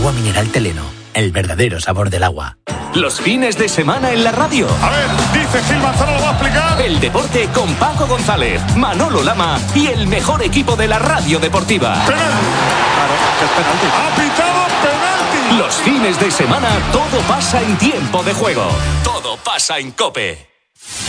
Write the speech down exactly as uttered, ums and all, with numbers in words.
Agua mineral Teleno, el verdadero sabor del agua. Los fines de semana en la radio. A ver, dice Gil Manzano, lo va a explicar. El deporte con Paco González, Manolo Lama y el mejor equipo de la radio deportiva. Penalti. Claro, que es penalti. Ha pitado penalti. Los fines de semana todo pasa en tiempo de juego. Todo pasa en COPE.